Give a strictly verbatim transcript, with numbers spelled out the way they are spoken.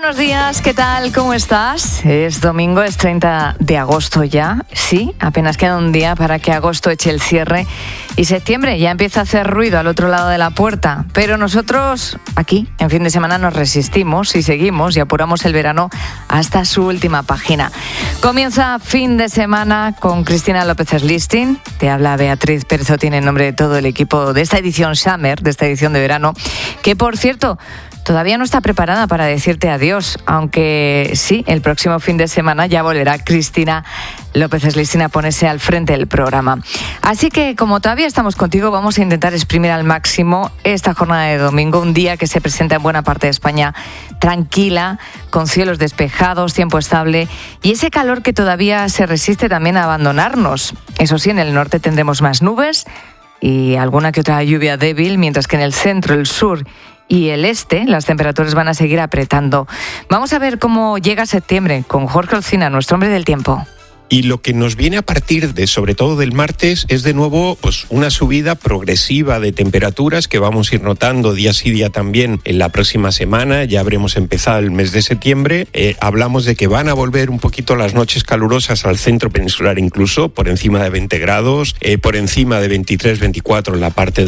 buenos días, ¿qué tal? ¿Cómo estás? Es domingo, es treinta de agosto ya. Sí, apenas queda un día para que agosto eche el cierre y septiembre ya empieza a hacer ruido al otro lado de la puerta. Pero nosotros aquí, en fin de semana, nos resistimos y seguimos y apuramos el verano hasta su última página. Comienza fin de semana con Cristina López Slistin. Te habla Beatriz Pérez Otín en nombre de todo el equipo de esta edición Summer, de esta edición de verano, que por cierto todavía no está preparada para decirte adiós, aunque sí, el próximo fin de semana ya volverá Cristina López Slistin a ponerse al frente del programa. Así que, como todavía estamos contigo, vamos a intentar exprimir al máximo esta jornada de domingo, un día que se presenta en buena parte de España tranquila, con cielos despejados, tiempo estable y ese calor que todavía se resiste también a abandonarnos. Eso sí, en el norte tendremos más nubes y alguna que otra lluvia débil, mientras que en el centro, el sur y el este, las temperaturas van a seguir apretando. Vamos a ver cómo llega septiembre con Jorge Olcina, nuestro hombre del tiempo. Y lo que nos viene a partir de, sobre todo del martes, es de nuevo pues una subida progresiva de temperaturas que vamos a ir notando día sí día también en la próxima semana. Ya habremos empezado el mes de septiembre. Eh, hablamos de que van a volver un poquito las noches calurosas al centro peninsular, incluso por encima de veinte grados, eh, por encima de veintitrés, veinticuatro en la parte